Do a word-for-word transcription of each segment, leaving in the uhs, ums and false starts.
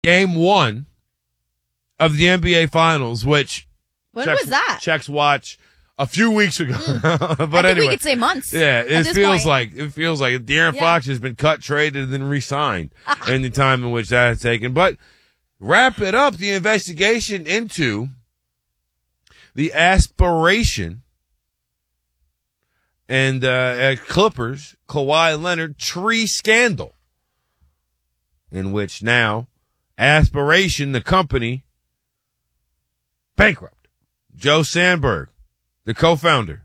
game one of the N B A Finals, which when checks, was that? Checks watch a few weeks ago. Mm. but I anyway, think we could say months. Yeah, it feels point. like it feels like De'Aaron yeah. Fox has been cut, traded, and then re-signed in the time in which that has taken. But wrap it up, the investigation into the aspiration and uh, at Clippers Kawhi Leonard tree scandal, in which now Aspiration, the company, bankrupt. Joe Sandberg, the co-founder,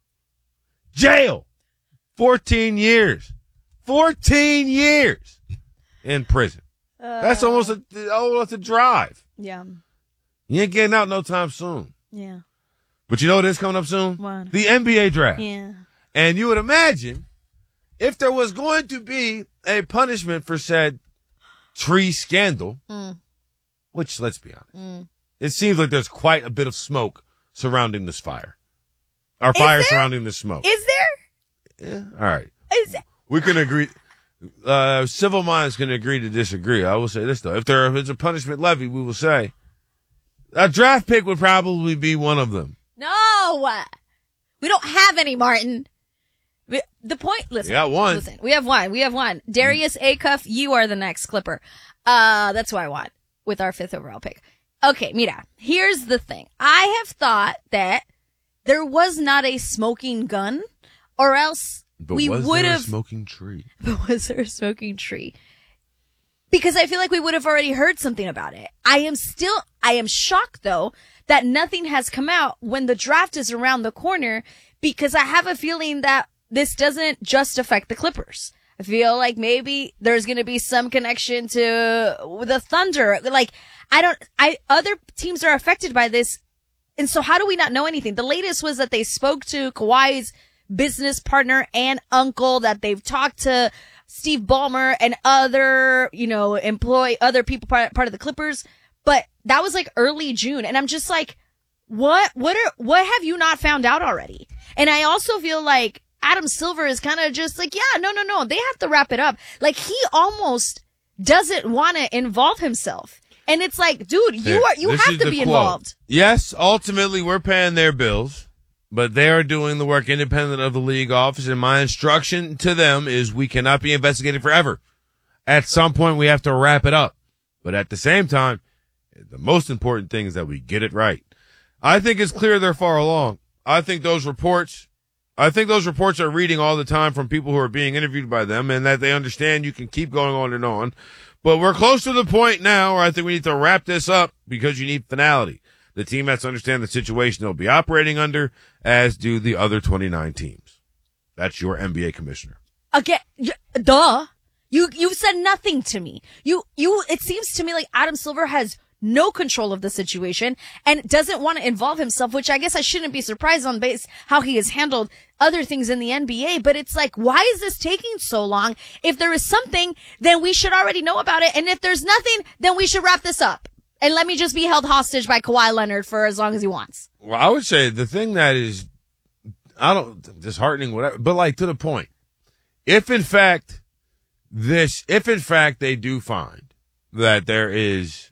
jail, fourteen years, fourteen years in prison. Uh, That's almost a, almost a drive. Yeah. You ain't getting out no time soon. Yeah. But you know what is coming up soon? What? The N B A draft. Yeah. And you would imagine if there was going to be a punishment for said tree scandal, mm. which, let's be honest, mm. it seems like there's quite a bit of smoke surrounding this fire. Or Is fire there? surrounding this smoke. Is there? Yeah. All right. Is We can agree. Uh, civil minds can agree to disagree. I will say this, though. If there is a punishment levied, we will say a draft pick would probably be one of them. No. We don't have any, Martin. We, the point, listen. We got one. Listen, we have one. We have one. Darius Acuff, you are the next Clipper. Uh, that's what I want with our fifth overall pick. Okay, mira, here's the thing. I have thought that there was not a smoking gun, or else But we was would there have. a smoking tree? But was there a smoking tree? Because I feel like we would have already heard something about it. I am still, I am shocked though that nothing has come out when the draft is around the corner, because I have a feeling that this doesn't just affect the Clippers. I feel like maybe there's going to be some connection to the Thunder. Like, I don't, I, other teams are affected by this. And so how do we not know anything? The latest was that they spoke to Kawhi's business partner and uncle, that they've talked to Steve Ballmer and other, you know, employ other people part, part of the Clippers. But that was like early June. And I'm just like, what, what are, what have you not found out already? And I also feel like Adam Silver is kind of just like, yeah, no, no, no. They have to wrap it up. Like, he almost doesn't want to involve himself. And it's like, dude, you are, you This have is to the be quote. involved. Yes, ultimately we're paying their bills, but they are doing the work independent of the league office. And my instruction to them is we cannot be investigated forever. At some point we have to wrap it up. But at the same time, the most important thing is that we get it right. I think it's clear they're far along. I think those reports, I think those reports are reading all the time from people who are being interviewed by them, and that they understand you can keep going on and on. But we're close to the point now where I think we need to wrap this up because you need finality. The team has to understand the situation they'll be operating under, as do the other twenty-nine teams. That's your N B A commissioner. Again, y- duh. You, you said nothing to me. You, you, it seems to me like Adam Silver has no control of the situation and doesn't want to involve himself, which I guess I shouldn't be surprised on base how he has handled other things in the N B A. But it's like, why is this taking so long? If there is something, then we should already know about it. And if there's nothing, then we should wrap this up. And let me just be held hostage by Kawhi Leonard for as long as he wants. Well, I would say the thing that is, I don't, disheartening, whatever, but like to the point. If in fact this, if in fact they do find that there is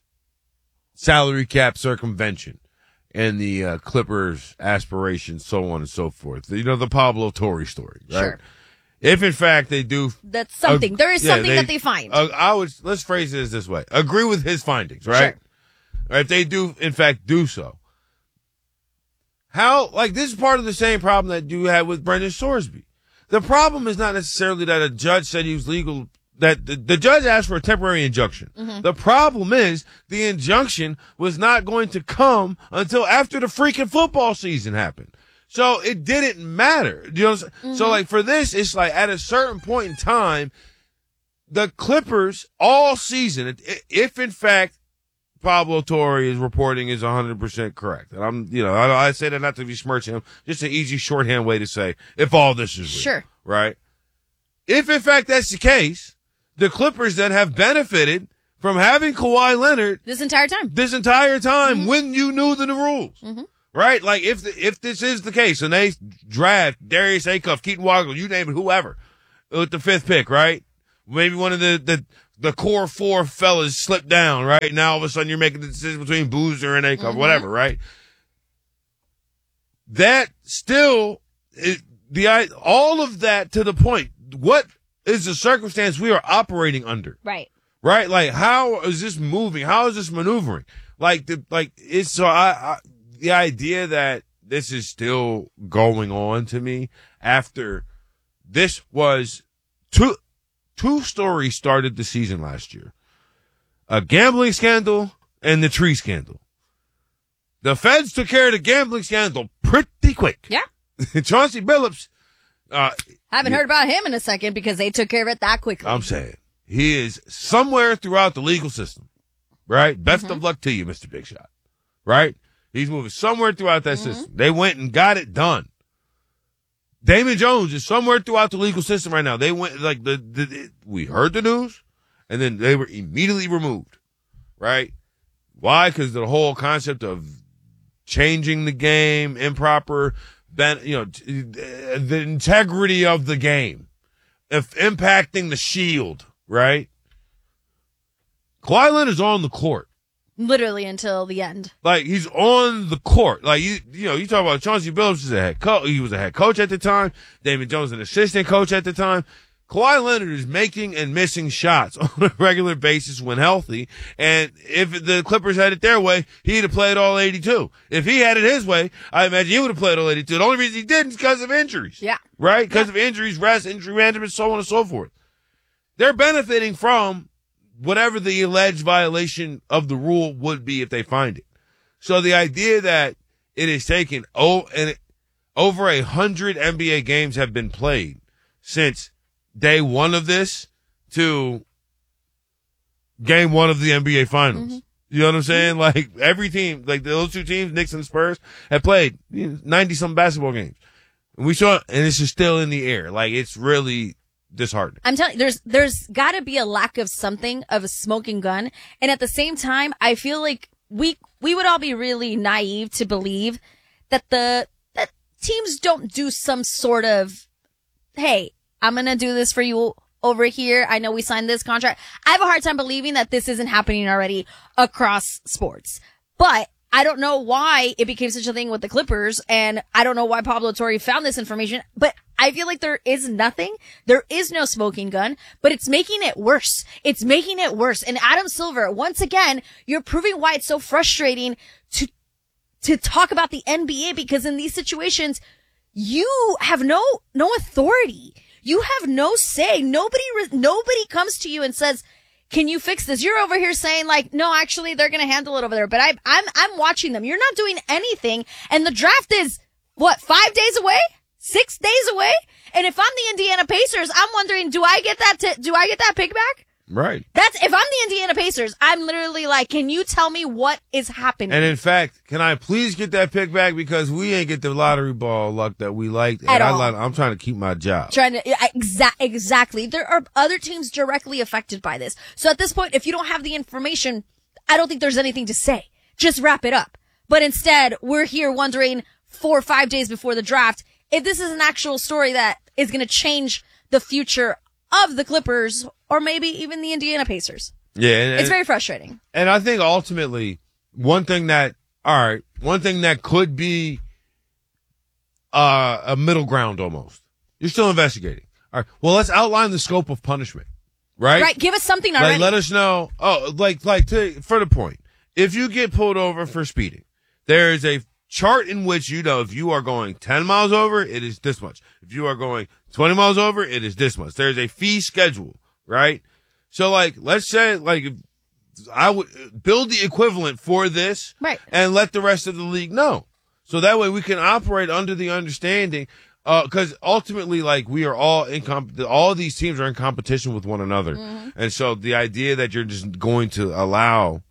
salary cap circumvention and the uh, Clippers aspirations, so on and so forth, you know, the Pablo Torre story, right? Sure. If in fact they do, That's something. uh, there is yeah, something they, that they find. Uh, I would, let's phrase it as this way. Agree with his findings, right? Sure. Or if they do, in fact, do so. How, like, this is part of the same problem that you had with Brendan Sorsby. The problem is not necessarily that a judge said he was legal, that the, the judge asked for a temporary injunction. Mm-hmm. The problem is the injunction was not going to come until after the freaking football season happened. So it didn't matter. You know what I'm saying? Mm-hmm. So like for this, it's like at a certain point in time, the Clippers all season, if in fact Pablo Torre is reporting is one hundred percent correct. And I'm, you know, I, I say that not to besmirch him, just an easy shorthand way to say if all this is real. Sure. Right? If in fact that's the case, the Clippers then have benefited from having Kawhi Leonard This entire time. this entire time Mm-hmm. when you knew the rules. Mm-hmm. Right? Like if the, if this is the case and they draft Darius Acuff, Keaton Waddle, you name it, whoever, with the fifth pick, right? Maybe one of the, the, the core four fellas slip down, right? Now all of a sudden you're making the decision between Boozer and Akov, mm-hmm. whatever, right? That still, is the all of that to the point. What is the circumstance we are operating under? Right. Right? Like, how is this moving? How is this maneuvering? Like, the, like, it's so I, I, the idea that this is still going on to me after this was two, two stories started the season last year. A gambling scandal and the tree scandal. The feds took care of the gambling scandal pretty quick. Yeah. Chauncey Billups. Uh, Haven't yeah. heard about him in a second because they took care of it that quickly. I'm saying he is somewhere throughout the legal system, right? Best mm-hmm. of luck to you, Mister Big Shot, right? He's moving somewhere throughout that mm-hmm. system. They went and got it done. Damon Jones is somewhere throughout the legal system right now. They went like the, the, the we heard the news and then they were immediately removed, right? Why? Because the whole concept of changing the game, improper, you know, the integrity of the game, if impacting the shield, right? Kawhi Leonard's on the court. Literally until the end. Like, he's on the court. Like, you you know, you talk about Chauncey Billups as a head coach. He was a head coach at the time. Damon Jones, an assistant coach at the time. Kawhi Leonard is making and missing shots on a regular basis when healthy. And if the Clippers had it their way, he'd have played all eighty-two. If he had it his way, I imagine he would have played all eighty-two. The only reason he didn't is because of injuries. Yeah. Right? Because yeah. of injuries, rest, injury management, so on and so forth. They're benefiting from whatever the alleged violation of the rule would be if they find it. So the idea that it is taken, oh, and it, over a hundred N B A games have been played since day one of this to game one of the N B A finals. Mm-hmm. You know what I'm saying? Mm-hmm. Like every team, like those two teams, Knicks and Spurs, have played ninety some basketball games. And we saw, and it's just still in the air. Like it's really disheartening. I'm telling you, there's, there's gotta be a lack of something, of a smoking gun. And at the same time, I feel like we, we would all be really naive to believe that the, that teams don't do some sort of, hey, I'm going to do this for you over here. I know we signed this contract. I have a hard time believing that this isn't happening already across sports, but I don't know why it became such a thing with the Clippers, and I don't know why Pablo Torre found this information, but I feel like there is nothing. There is no smoking gun, but it's making it worse. It's making it worse. And Adam Silver, once again, you're proving why it's so frustrating to, to talk about the N B A, because in these situations, you have no, no authority. You have no say. Nobody, nobody comes to you and says, can you fix this? You're over here saying like, no, actually they're going to handle it over there. But I, I'm, I'm watching them. You're not doing anything. And the draft is what, five days away? Six days away? And if I'm the Indiana Pacers, I'm wondering, do I get that, t- do I get that pick back? Right. That's, if I'm the Indiana Pacers, I'm literally like, can you tell me what is happening? And in fact, can I please get that pick back, because we ain't get the lottery ball luck that we liked. At and all. I, I'm trying to keep my job. Trying to, exa- exactly. There are other teams directly affected by this. So at this point, if you don't have the information, I don't think there's anything to say. Just wrap it up. But instead, we're here wondering four or five days before the draft if this is an actual story that is going to change the future of the Clippers, or maybe even the Indiana Pacers. Yeah. And, it's very frustrating. And I think ultimately, one thing that, all right, one thing that could be uh, a middle ground almost. You're still investigating. All right. Well, let's outline the scope of punishment, right? Right. Give us something already. Like, let us know. Oh, like, like to, for the point, if you get pulled over for speeding, there is a chart in which you know if you are going ten miles over, it is this much. If you are going twenty miles over, it is this much. There's a fee schedule, right? So like, let's say like I would build the equivalent for this, right, and let the rest of the league know. So that way we can operate under the understanding, uh, cause ultimately like we are all in comp, all these teams are in competition with one another. Mm-hmm. And so the idea that you're just going to allow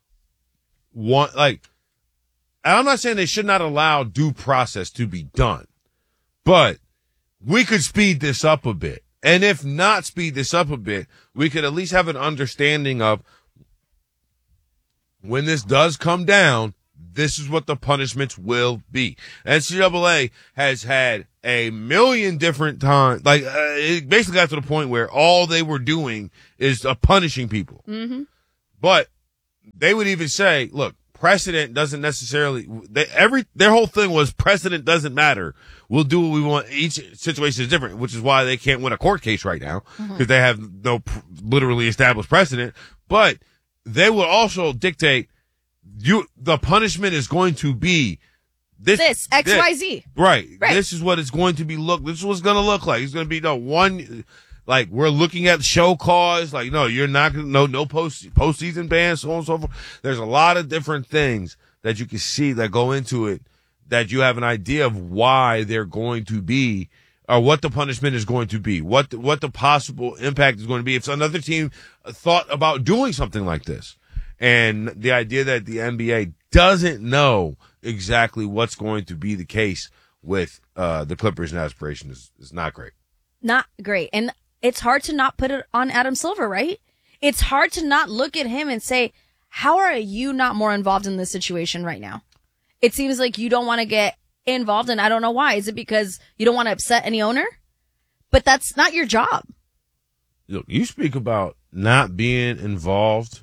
one, like, and I'm not saying they should not allow due process to be done, but we could speed this up a bit. And if not speed this up a bit, we could at least have an understanding of when this does come down, this is what the punishments will be. N C double A has had a million different times, like, uh, it basically got to the point where all they were doing is uh, punishing people. Mm-hmm. But they would even say, look, precedent doesn't necessarily, they, every, their whole thing was precedent doesn't matter. We'll do what we want. Each situation is different, which is why they can't win a court case right now, because mm-hmm. they have no pr- literally established precedent. But they will also dictate, you, the punishment is going to be this, this X, this. Y, Z. Right. right. This is what it's going to be. Look, this is what it's going to look like. It's going to be no one, like, we're looking at show cause. Like, no, you're not going to, no, no post, postseason ban, so on and so forth. There's a lot of different things that you can see that go into it, that you have an idea of why they're going to be, or what the punishment is going to be, what the, what the possible impact is going to be if another team thought about doing something like this. And the idea that the N B A doesn't know exactly what's going to be the case with uh the Clippers and aspiration is, is not great. Not great. And it's hard to not put it on Adam Silver, right? It's hard to not look at him and say, how are you not more involved in this situation right now? It seems like you don't want to get involved, and I don't know why. Is it because you don't want to upset any owner? But that's not your job. Look, you speak about not being involved.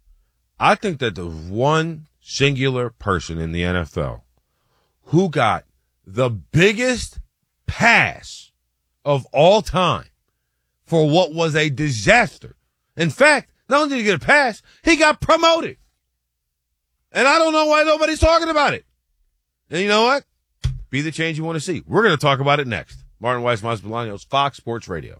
I think that the one singular person in the N F L who got the biggest pass of all time for what was a disaster. In fact, not only did he get a pass, he got promoted. And I don't know why nobody's talking about it. And you know what? Be the change you want to see. We're going to talk about it next. Martin Weiss, Miles Bolaños, Fox Sports Radio.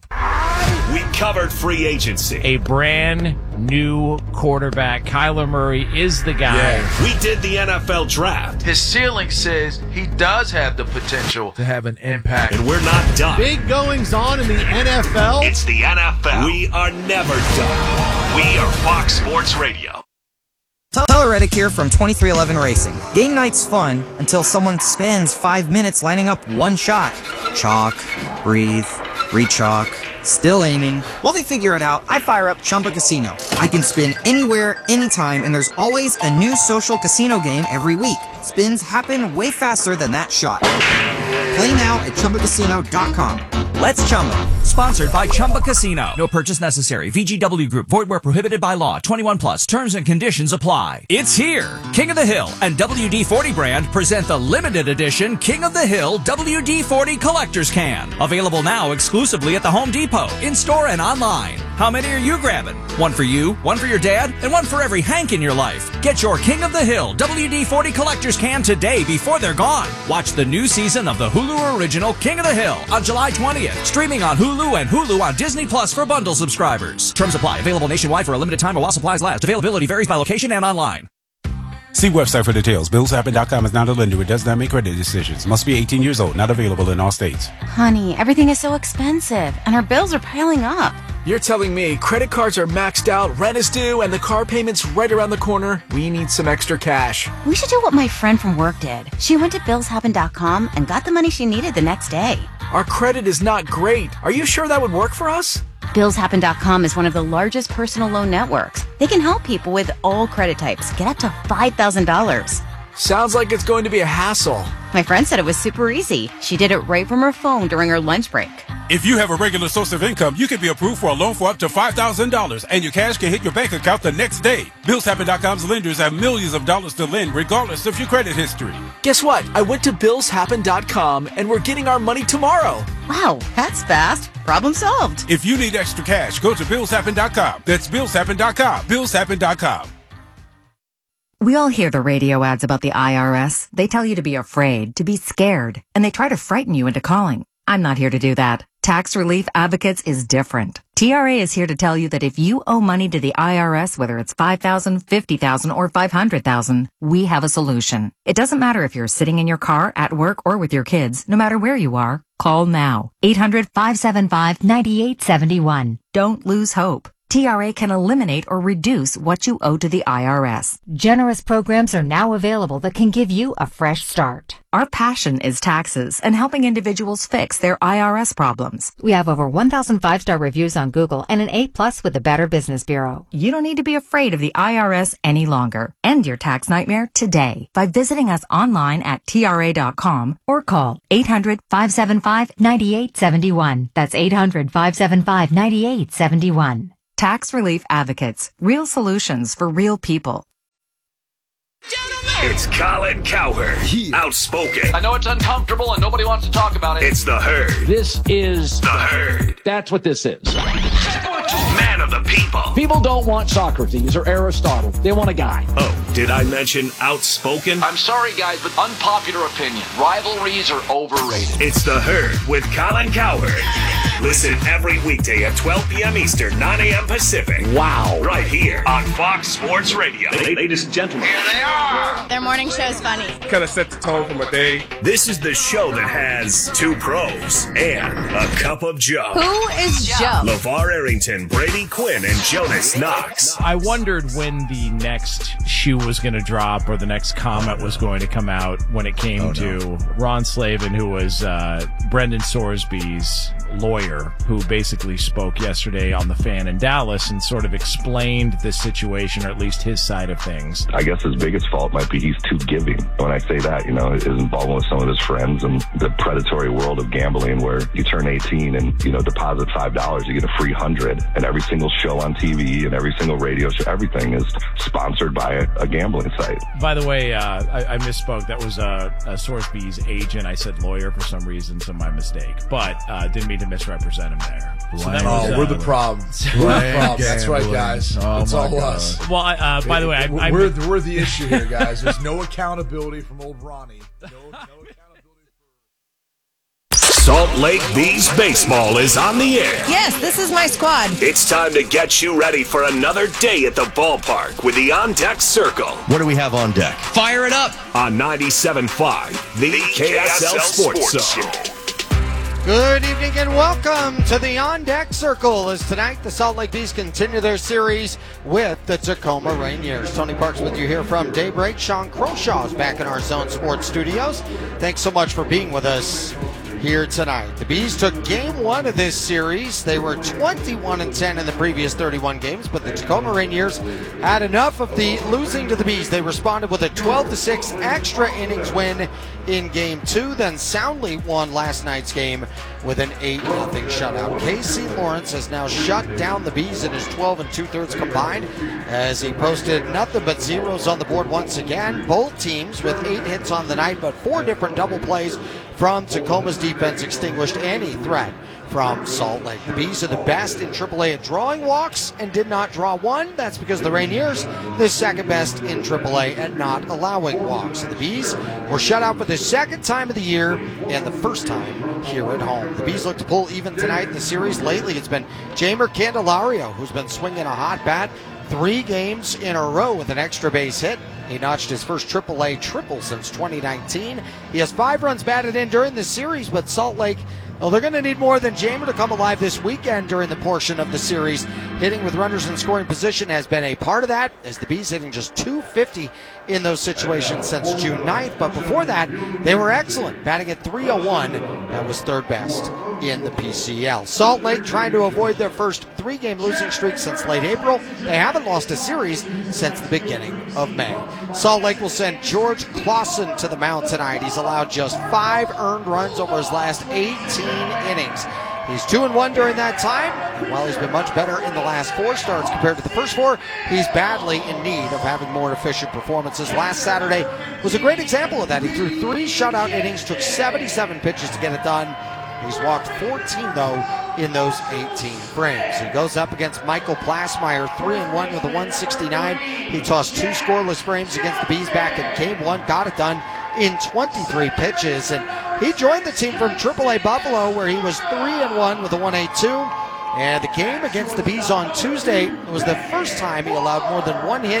We covered free agency. A brand new quarterback. Kyler Murray is the guy. Yeah. We did the N F L draft. His ceiling says he does have the potential to have an impact. And we're not done. Big goings on in the N F L. It's the N F L. We are never done. We are Fox Sports Radio. Tyler Reddick here from twenty-three eleven Racing. Game night's fun until someone spends five minutes lining up one shot. Chalk, breathe, re-chalk, still aiming. While they figure it out, I fire up Chumba Casino. I can spin anywhere, anytime, and there's always a new social casino game every week. Spins happen way faster than that shot. Play now at Chumba Casino dot com. Let's Chumba. Sponsored by Chumba Casino. No purchase necessary. V G W Group. Void where prohibited by law. twenty-one plus. Terms and conditions apply. It's here. King of the Hill and W D forty brand present the limited edition King of the Hill W D forty Collector's Can. Available now exclusively at the Home Depot, in-store and online. How many are you grabbing? One for you, one for your dad, and one for every Hank in your life. Get your King of the Hill W D forty Collector's Can today before they're gone. Watch the new season of the Hulu original King of the Hill on July twentieth. Streaming on Hulu and Hulu on Disney Plus for bundle subscribers. Terms apply. Available nationwide for a limited time or while supplies last. Availability varies by location and online. See website for details. Bills Happen dot com is not a lender. It does not make credit decisions. Must be eighteen years old. Not available in all states. Honey, everything is so expensive, and our bills are piling up. You're telling me credit cards are maxed out, rent is due, and the car payment's right around the corner? We need some extra cash. We should do what my friend from work did. She went to Bills Happen dot com and got the money she needed the next day. Our credit is not great. Are you sure that would work for us? Bills Happen dot com is one of the largest personal loan networks. They can help people with all credit types get up to five thousand dollars. Sounds like it's going to be a hassle. My friend said it was super easy. She did it right from her phone during her lunch break. If you have a regular source of income, you can be approved for a loan for up to five thousand dollars, and your cash can hit your bank account the next day. Bills Happen dot com's lenders have millions of dollars to lend, regardless of your credit history. Guess what? I went to Bills Happen dot com, and we're getting our money tomorrow. Wow, that's fast. Problem solved. If you need extra cash, go to Bills Happen dot com. That's Bills Happen dot com. Bills Happen dot com. We all hear the radio ads about the I R S. They tell you to be afraid, to be scared, and they try to frighten you into calling. I'm not here to do that. Tax Relief Advocates is different. T R A is here to tell you that if you owe money to the I R S, whether it's five thousand dollars, fifty thousand dollars, or five hundred thousand dollars, we have a solution. It doesn't matter if you're sitting in your car, at work, or with your kids. No matter where you are, call now. eight hundred, five seven five, nine eight seven one. Don't lose hope. T R A can eliminate or reduce what you owe to the I R S. Generous programs are now available that can give you a fresh start. Our passion is taxes and helping individuals fix their I R S problems. We have over one thousand five-star reviews on Google and an A plus with the Better Business Bureau. You don't need to be afraid of the I R S any longer. End your tax nightmare today by visiting us online at T R A dot com or call eight hundred, five seven five, nine eight seven one. That's eight hundred, five seven five, nine eight seven one. Tax Relief Advocates. Real solutions for real people. It's Colin Cowherd, outspoken. I know it's uncomfortable and nobody wants to talk about it. It's the Herd. This is the Herd. That's what this is. Man of the people. People don't want Socrates or Aristotle. They want a guy. Oh, did I mention outspoken? I'm sorry, guys, but unpopular opinion. Rivalries are overrated. It's the Herd with Colin Cowherd. Listen every weekday at twelve p.m. Eastern, nine a.m. Pacific. Wow. Right here on Fox Sports Radio. Ladies and gentlemen. Here they are. Their morning show is funny. Kind of set the tone for my day. This is the show that has two pros and a cup of Joe. Who is Joe? LeVar Arrington, Brady Quinn, and Jonas Knox. I wondered when the next shoe was going to drop or the next comment was going to come out when it came oh, to no. Ron Slavin, who was uh, Brendan Sorsby's lawyer, who basically spoke yesterday on The Fan in Dallas and sort of explained the situation, or at least his side of things. I guess his biggest fault might be he's too giving. When I say that, you know, his involvement with some of his friends and the predatory world of gambling where you turn eighteen and, you know, deposit five dollars, you get a free hundred. And every single show on T V and every single radio show, everything is sponsored by a, a gambling site. By the way, uh, I, I misspoke. That was uh, uh, Sorsby's agent. I said lawyer for some reason, so my mistake. But uh, didn't mean to misrepresent him there. So that was, oh, uh, we're the problem. We're the problem. That's right, guys. Oh, it's all God. us. Well, uh, by the way, I, I, we're, we're the issue here, guys. There's no accountability from old Ronnie. No, no accountability. Salt Lake Bees Baseball is on the air. Yes, this is my squad. It's time to get you ready for another day at the ballpark with the On Deck Circle. What do we have on deck? Fire it up on ninety-seven point five, the, the K S L, K S L Sports, Sports Zone. Good evening and welcome to the On Deck Circle as tonight the Salt Lake Bees continue their series with the Tacoma Rainiers. Tony Parks with you here from Daybreak. Sean Croshaw is back in our Zone Sports studios. Thanks so much for being with us here tonight. The Bees took game one of this series. They were twenty-one and ten in the previous thirty-one games, but the Tacoma Rainiers had enough of the losing to the Bees. They responded with a twelve to six extra innings win in game two, then soundly won last night's game with an eight nothing shutout. Casey Lawrence has now shut down the Bees in his twelve and two-thirds combined as he posted nothing but zeros on the board once again. Both teams with eight hits on the night, but four different double plays from Tacoma's defense extinguished any threat from Salt Lake. The Bees are the best in triple A at drawing walks and did not draw one. That's because the Rainiers, the second best in triple A at not allowing walks. The Bees were shut out for the second time of the year and the first time here at home. The Bees look to pull even tonight in the series. Lately, it's been Jeimer Candelario who's been swinging a hot bat three games in a row with an extra base hit. He notched his first triple A triple since twenty nineteen. He has five runs batted in during the series, but Salt Lake, well, they're going to need more than Jeimer to come alive this weekend during the portion of the series. Hitting with runners in scoring position has been a part of that, as the Bees hitting just two fifty in those situations since June ninth. But before that, they were excellent, batting at three oh one. That was third best in the P C L. Salt Lake trying to avoid their first three-game losing streak since late April. They haven't lost a series since the beginning of May. Salt Lake will send George Clausen to the mound tonight. He's allowed just five earned runs over his last eighteen innings. He's two and one during that time, and while he's been much better in the last four starts compared to the first four, he's badly in need of having more efficient performances. Last Saturday was a great example of that. He threw three shutout innings, took seventy-seven pitches to get it done. He's walked fourteen, though, in those eighteen frames. He goes up against Michael Plasmeyer, three and one with a one sixty-nine. He tossed two scoreless frames against the Bees back in game one, got it done in twenty-three pitches. And he joined the team from triple A Buffalo, where he was three and one with a one eighty-two. And the game against the Bees on Tuesday was the first time he allowed more than one hit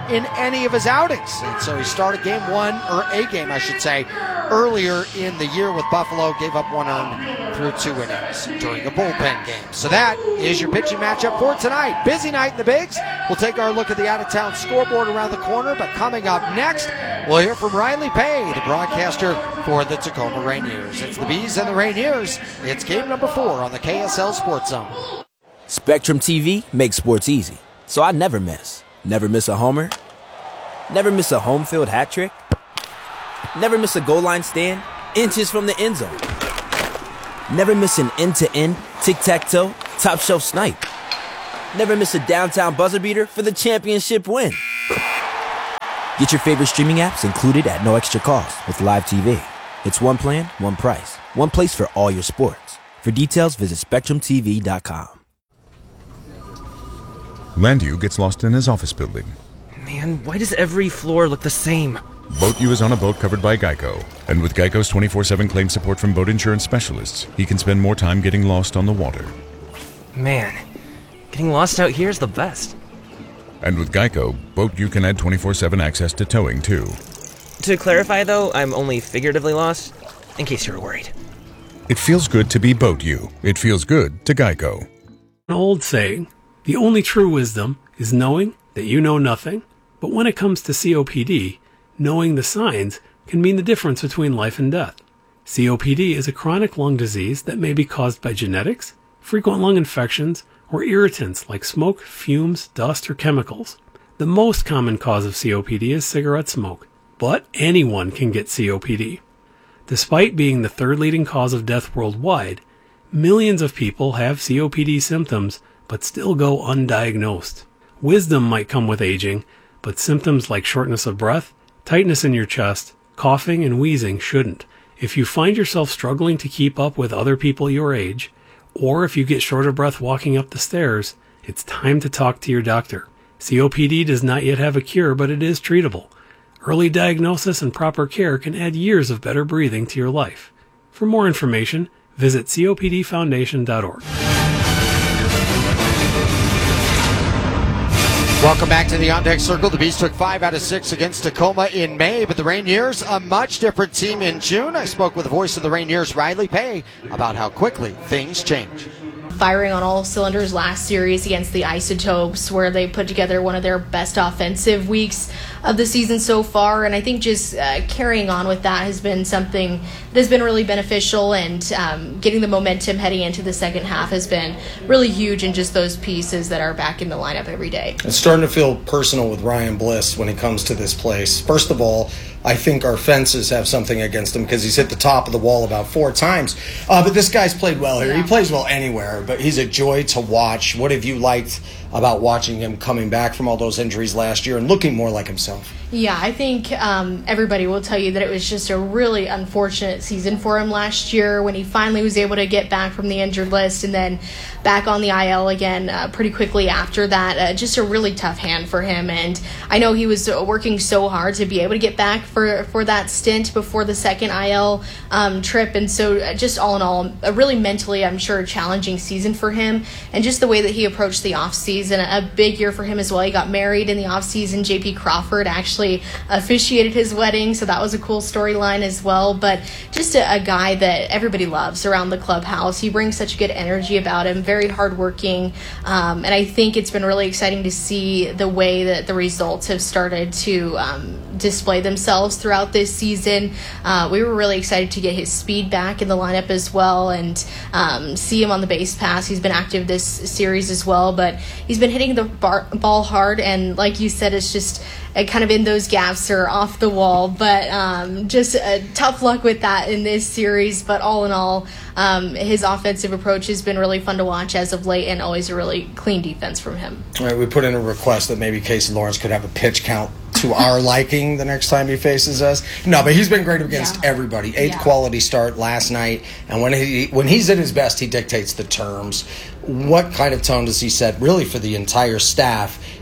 in any of his outings. And so he started game one, or a game, I should say, earlier in the year with Buffalo, gave up one earned through two innings during a bullpen game. So that is your pitching matchup for tonight. Busy night in the Bigs. We'll take our look at the out-of-town scoreboard around the corner, but coming up next, we'll hear from Riley Pay, the broadcaster for the Tacoma Rainiers. It's the Bees and the Rainiers. It's game number four on the K S L Sports Zone. Spectrum T V makes sports easy, so I never miss. Never miss a homer. Never miss a home field hat trick. Never miss a goal line stand, inches from the end zone. Never miss an end-to-end, tic-tac-toe, top shelf snipe. Never miss a downtown buzzer beater for the championship win. Get your favorite streaming apps included at no extra cost with Live T V. It's one plan, one price, one place for all your sports. For details, visit spectrum t v dot com. Landu gets lost in his office building. Man, why does every floor look the same? Boat U is on a boat covered by Geico. And with Geico's twenty-four seven claim support from boat insurance specialists, he can spend more time getting lost on the water. Man, getting lost out here is the best. And with Geico, Boat U can add twenty-four seven access to towing, too. To clarify, though, I'm only figuratively lost, in case you were worried. It feels good to be Boat U. It feels good to Geico. An old saying, the only true wisdom is knowing that you know nothing. But when it comes to C O P D, knowing the signs can mean the difference between life and death. C O P D is a chronic lung disease that may be caused by genetics, frequent lung infections, or irritants like smoke, fumes, dust, or chemicals. The most common cause of C O P D is cigarette smoke, but anyone can get C O P D. Despite being the third leading cause of death worldwide, millions of people have C O P D symptoms but still go undiagnosed. Wisdom might come with aging, but symptoms like shortness of breath, tightness in your chest, coughing, and wheezing shouldn't. If you find yourself struggling to keep up with other people your age, or if you get short of breath walking up the stairs, it's time to talk to your doctor. C O P D does not yet have a cure, but it is treatable. Early diagnosis and proper care can add years of better breathing to your life. For more information, visit C O P D foundation dot org. Welcome back to the On Deck Circle. The Bees took five out of six against Tacoma in May, but the Rainiers, a much different team in June. I spoke with the voice of the Rainiers, Riley Pay, about how quickly things change. Firing on all cylinders last series against the Isotopes, where they put together one of their best offensive weeks of the season so far, and I think just uh, carrying on with that has been something that has been really beneficial, and um, getting the momentum heading into the second half has been really huge in just those pieces that are back in the lineup every day. It's starting to feel personal with Ryan Bliss when it comes to this place. First of all, I think our fences have something against him because he's hit the top of the wall about four times. Uh, but this guy's played well here. Yeah. He plays well anywhere, but he's a joy to watch. What have you liked about watching him coming back from all those injuries last year and looking more like himself? Yeah, I think um, everybody will tell you that it was just a really unfortunate season for him last year when he finally was able to get back from the injured list and then back on the I L again uh, pretty quickly after that. Uh, just a really tough hand for him, and I know he was working so hard to be able to get back for, for that stint before the second I L um, trip, and so just all in all, a really mentally, I'm sure, challenging season for him, and just the way that he approached the offseason, a big year for him as well. He got married in the offseason. J P Crawford actually officiated his wedding, so that was a cool storyline as well. But just a, a guy that everybody loves around the clubhouse. He brings such good energy about him, very hardworking, um, and I think it's been really exciting to see the way that the results have started to um, display themselves throughout this season. Uh, we were really excited to get his speed back in the lineup as well, and um, see him on the base pass. He's been active this series as well, but he's been hitting the bar- ball hard, and like you said, it's just uh, kind of in those gaps or off the wall, but um, just uh, tough luck with that in this series. But all in all, um, his offensive approach has been really fun to watch as of late, and always a really clean defense from him. All right, we put in a request that maybe Casey Lawrence could have a pitch count to our liking the next time he faces us. No, but he's been great against yeah. everybody. Eighth yeah. quality start last night, and when he when he's at his best, he dictates the terms. What kind of tone does he set really for the entire staff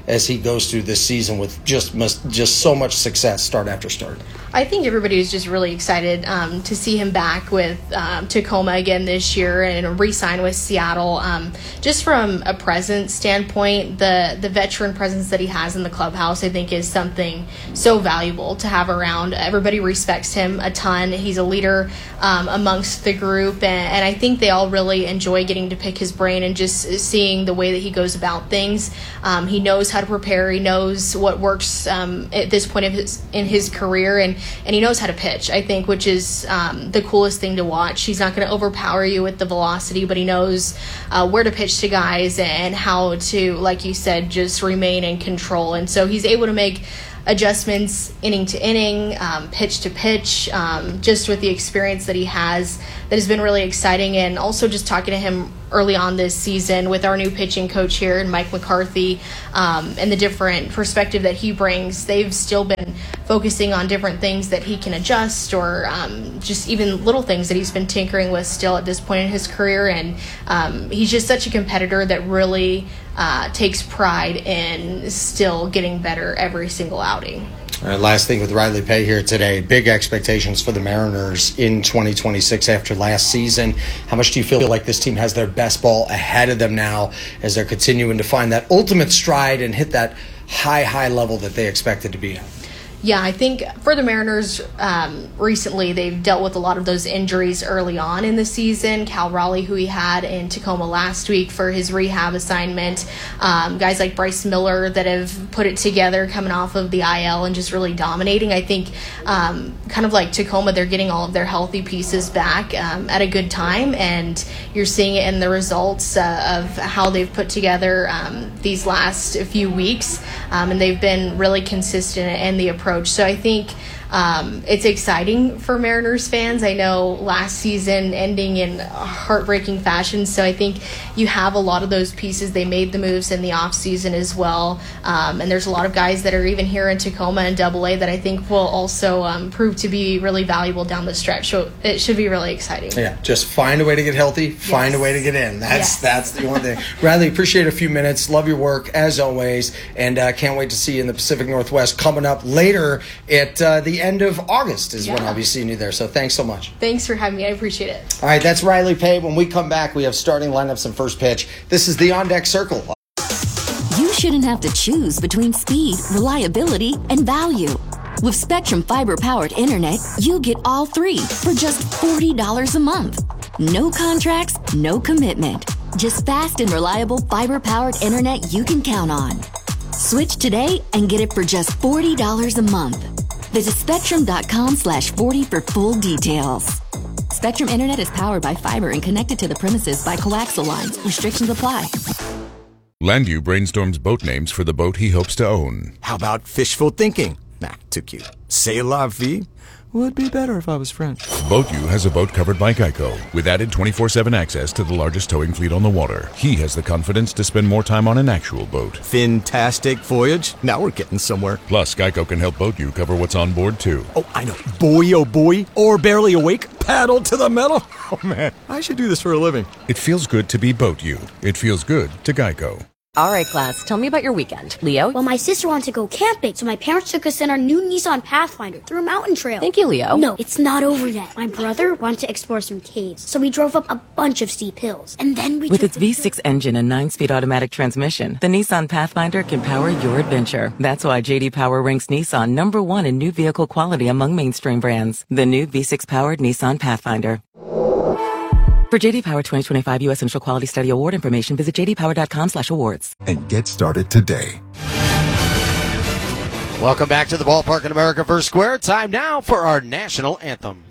as he goes through this season with just must, just so much success start after start. I think everybody was just really excited um, to see him back with um, Tacoma again this year and re-sign with Seattle. Um, just from a presence standpoint, the the veteran presence that he has in the clubhouse, I think, is something so valuable to have around. Everybody respects him a ton. He's a leader um, amongst the group, and, and I think they all really enjoy getting to pick his brain and just seeing the way that he goes about things. Um, he knows how to prepare. He knows what works um, at this point of his, in his career, and and he knows how to pitch, I think, which is um, the coolest thing to watch. He's not going to overpower you with the velocity, but he knows uh, where to pitch to guys and how to, like you said, just remain in control. And so he's able to make adjustments inning to inning, um, pitch to pitch, um, just with the experience that he has. That has been really exciting. And also just talking to him early on this season with our new pitching coach here, and Mike McCarthy, um, and the different perspective that he brings. They've still been focusing on different things that he can adjust, or um, just even little things that he's been tinkering with still at this point in his career. And um, he's just such a competitor that really uh, takes pride in still getting better every single outing. All right, last thing with Riley Pay here today. Big expectations for the Mariners in twenty twenty-six after last season. How much do you feel like this team has their best ball ahead of them now as they're continuing to find that ultimate stride and hit that high, high level that they expected to be at? Yeah, I think for the Mariners, um, recently they've dealt with a lot of those injuries early on in the season. Cal Raleigh, who he had in Tacoma last week for his rehab assignment. Um, guys like Bryce Miller that have put it together coming off of the I L and just really dominating. I think um, kind of like Tacoma, they're getting all of their healthy pieces back um, at a good time, and you're seeing it in the results uh, of how they've put together um, these last few weeks, um, and they've been really consistent in the approach. So I think um, it's exciting for Mariners fans. I know last season ending in heartbreaking fashion, so I think you have a lot of those pieces. They made the moves in the offseason as well, um, and there's a lot of guys that are even here in Tacoma and Double A that I think will also um, prove to be really valuable down the stretch. So it should be really exciting. Yeah, just find a way to get healthy, find yes. a way to get in. That's yes. that's the one thing. Riley, appreciate a few minutes. Love your work as always, and uh, can't wait to see you in the Pacific Northwest coming up later at uh, the end of August is yeah. when I'll be seeing you there. So thanks so much. Thanks for having me. I appreciate it. All right, that's Riley Pay. When we come back, we have starting lineups and first pitch. This is the On Deck Circle. You shouldn't have to choose between speed, reliability, and value. With Spectrum fiber-powered internet, you get all three for just forty dollars a month. No contracts, no commitment. Just fast and reliable fiber-powered internet you can count on. Switch today and get it for just forty dollars a month. Visit spectrum.com slash 40 for full details. Spectrum Internet is powered by fiber and connected to the premises by coaxial lines. Restrictions apply. Landview brainstorms boat names for the boat he hopes to own. How about fishful thinking? Nah, too cute. C'est la vie? Would be better if I was French. BoatU has a boat covered by Geico. With added twenty-four seven access to the largest towing fleet on the water, he has the confidence to spend more time on an actual boat. Fantastic voyage. Now we're getting somewhere. Plus, Geico can help BoatU cover what's on board, too. Oh, I know. Boy, oh boy. Or barely awake. Paddle to the metal. Oh, man. I should do this for a living. It feels good to be BoatU. It feels good to Geico. All right, class, tell me about your weekend. Leo? Well, my sister wanted to go camping, so my parents took us in our new Nissan Pathfinder through a mountain trail. Thank you, Leo. No, it's not over yet. My brother wanted to explore some caves, so we drove up a bunch of steep hills. And then we With took its V six engine and nine-speed automatic transmission, the Nissan Pathfinder can power your adventure. That's why J D Power ranks Nissan number one in new vehicle quality among mainstream brands. The new V six-powered Nissan Pathfinder. For J D Power twenty twenty-five U S Initial Quality Study Award information, visit jdpower.com slash awards. And get started today. Welcome back to the Ballpark in America First Square. Time now for our national anthem.